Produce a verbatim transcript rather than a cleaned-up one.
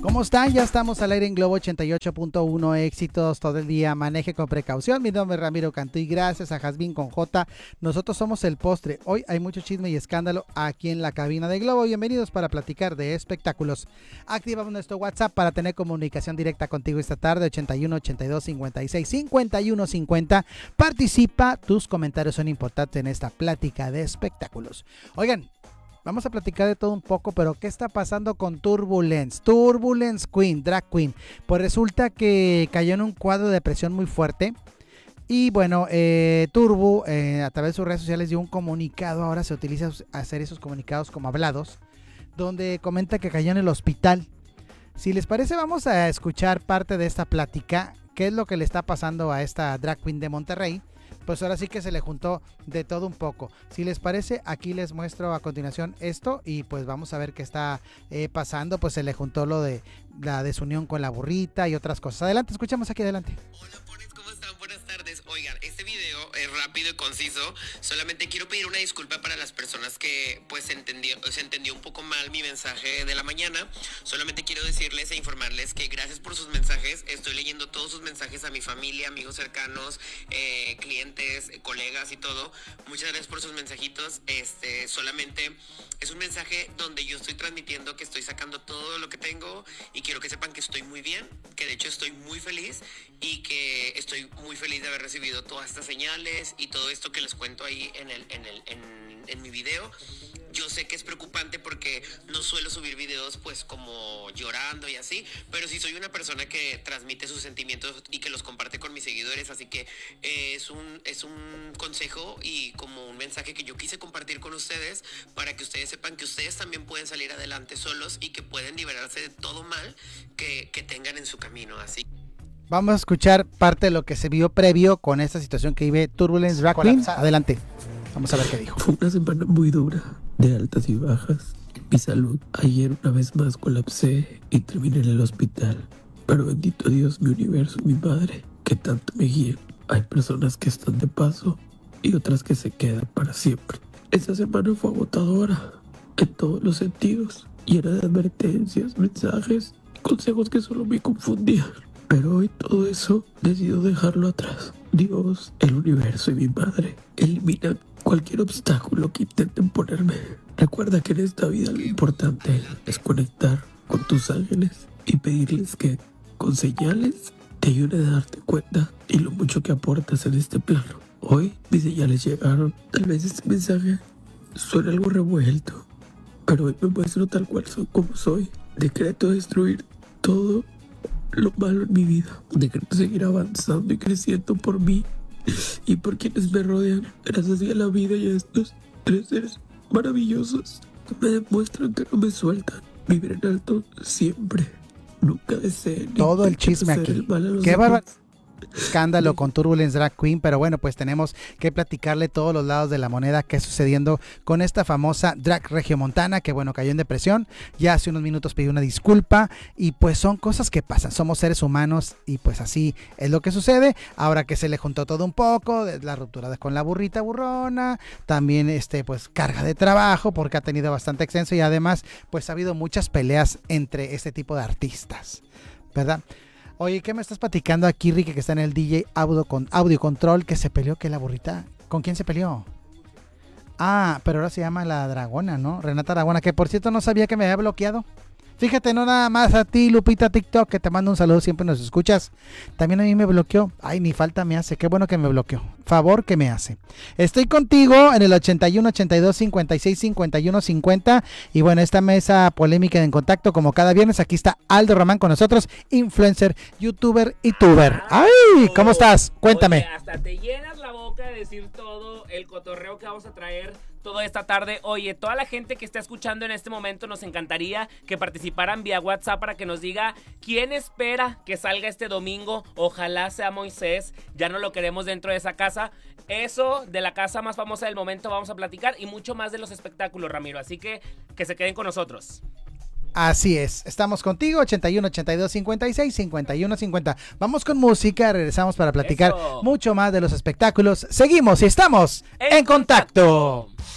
¿Cómo están? Ya estamos al aire en Globo ochenta y ocho punto uno, éxitos todo el día, maneje con precaución. Mi nombre es Ramiro Cantú y gracias a Jazmín con J. Nosotros somos el postre. Hoy hay mucho chisme y escándalo aquí en la cabina de Globo. Bienvenidos para platicar de espectáculos. Activamos nuestro WhatsApp para tener comunicación directa contigo esta tarde, ochenta y uno, ochenta y dos, cincuenta y seis, cincuenta y uno, cincuenta. Participa, tus comentarios son importantes en esta plática de espectáculos. Oigan, vamos a platicar de todo un poco, pero ¿qué está pasando con Turbulence? Turbulence Queen, Drag Queen. Pues resulta que cayó en un cuadro de depresión muy fuerte. Y bueno, eh, Turbo eh, a través de sus redes sociales dio un comunicado. Ahora se utiliza hacer esos comunicados como hablados, donde comenta que cayó en el hospital. Si les parece, vamos a escuchar parte de esta plática. ¿Qué es lo que le está pasando a esta Drag Queen de Monterrey? Pues ahora sí que se le juntó de todo un poco. Si les parece, aquí les muestro a continuación esto y pues vamos a ver qué está eh, pasando. Pues se le juntó lo de la desunión con la burrita y otras cosas. Adelante, escuchamos aquí adelante. Hola, Ponis, ¿cómo están? Buenas tardes. Oigan, este video es rápido y conciso. Solamente quiero pedir una disculpa para las personas que pues se entendió, se entendió un poco mal mi mensaje de la mañana. Solamente quiero decirles e informarles que gracias por sus mensajes. Estoy leyendo todos sus mensajes a mi familia, amigos cercanos, eh, clientes, eh, colegas y todo. Muchas gracias por sus mensajitos. Este, solamente es un mensaje donde yo estoy transmitiendo que estoy sacando todo lo que tengo y quiero que sepan que estoy muy bien, que de hecho estoy muy feliz y que estoy muy feliz de haber recibido todas estas señales y todo esto que les cuento ahí en el, en el, en, en mi video. Yo sé que es preocupante porque no suelo subir videos pues como llorando y así, pero sí soy una persona que transmite sus sentimientos y que los comparte con mis seguidores, así que eh, es un, es un consejo y como un mensaje que yo quise compartir con ustedes para que ustedes sepan que ustedes también pueden salir adelante solos y que pueden liberarse de todo mal que, que tengan en su camino, así. Vamos a escuchar parte de lo que se vio previo con esta situación que vive Turbulence Drag Queen. Adelante, vamos a ver qué dijo. Fue una semana muy dura, de altas y bajas. Mi salud, ayer una vez más colapsé y terminé en el hospital. Pero bendito Dios, mi universo, mi madre, que tanto me guían. Hay personas que están de paso y otras que se quedan para siempre. Esta semana fue agotadora, en todos los sentidos, llena de advertencias, mensajes y consejos que solo me confundían. Pero hoy todo eso decido dejarlo atrás. Dios, el universo y mi madre eliminan cualquier obstáculo que intenten ponerme. Recuerda que en esta vida lo importante es conectar con tus ángeles y pedirles que con señales te ayuden a darte cuenta y lo mucho que aportas en este plano. Hoy mis señales llegaron. Tal vez este mensaje suene algo revuelto, pero hoy me muestro tal cual soy como soy. Decreto destruir todo lo malo en mi vida. Decreto seguir avanzando y creciendo por mí y por quienes me rodean. Gracias a la vida y a estos tres seres maravillosos que me demuestran que no me sueltan. Vivir en alto siempre. Nunca deseen todo el chisme aquí. Qué bárbaro escándalo con Turbulence Drag Queen, pero bueno, pues tenemos que platicarle todos los lados de la moneda que está sucediendo con esta famosa drag regiomontana que bueno, cayó en depresión, ya hace unos minutos pidió una disculpa y pues son cosas que pasan, somos seres humanos y pues así es lo que sucede. Ahora que se le juntó todo un poco, de la ruptura con la burrita burrona, también este pues carga de trabajo porque ha tenido bastante extenso y además pues ha habido muchas peleas entre este tipo de artistas, ¿verdad? Oye, ¿qué me estás platicando aquí, Ricky, que está en el D J Audio, con Audio Control, que se peleó, que la burrita? ¿Con quién se peleó? Ah, pero ahora se llama la Dragona, ¿no? Renata Dragona, que por cierto no sabía que me había bloqueado. Fíjate, no nada más a ti, Lupita TikTok, que te mando un saludo, siempre nos escuchas. También a mí me bloqueó. Ay, ni falta me hace. Qué bueno que me bloqueó. Favor que me hace. Estoy contigo en el ochenta y uno, ochenta y dos, cincuenta y seis, cincuenta y uno, cincuenta. Y bueno, esta mesa polémica en contacto, como cada viernes, aquí está Aldo Román con nosotros, influencer, youtuber y tuber. Ay, ¿cómo estás? Cuéntame. Oye, hasta te llenas la boca de decir todo el cotorreo que vamos a traer toda esta tarde. Oye, toda la gente que está escuchando en este momento, nos encantaría que participaran vía WhatsApp para que nos diga quién espera que salga este domingo. Ojalá sea Moisés, ya no lo queremos dentro de esa casa. Eso de la casa más famosa del momento vamos a platicar y mucho más de los espectáculos, Ramiro, así que que se queden con nosotros. Así es, estamos contigo, ochenta y uno, ochenta y dos, cincuenta y seis, cincuenta y uno, cincuenta. Vamos con música, regresamos para platicar Eso. mucho más de los espectáculos. Seguimos y estamos en, en contacto. contacto.